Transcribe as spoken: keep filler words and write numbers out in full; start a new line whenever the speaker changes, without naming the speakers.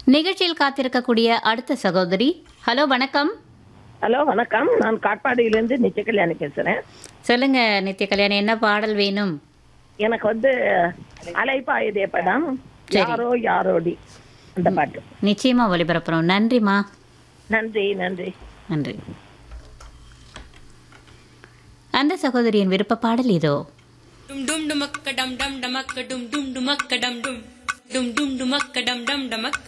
நிகழ்ச்சியில் காத்திருக்கக்கூடிய அடுத்த சகோதரி. ஹலோ, வணக்கம்.
ஹலோ வணக்கம். நான் காட்பாடியிலேருந்து நித்திய கல்யாணி பேசுறேன்.
சொல்லுங்க நித்ய கல்யாணி, என்ன பாடல் வேணும்?
எனக்கு வந்து அலைப்பாயுதே படம்
சரி.
யாரோ யாரோடி அந்த பாட்டு.
நிச்சயமா ஒளிபரப்புறோம். நன்றிம்மா.
நன்றி நன்றி
நன்றி. அந்த சகோதரியின் விருப்ப பாடல் இதோ.
Dum dum dumakka dum dum dumakka dum dum dumakka dum dum dum dum dumakka dum dum dumakka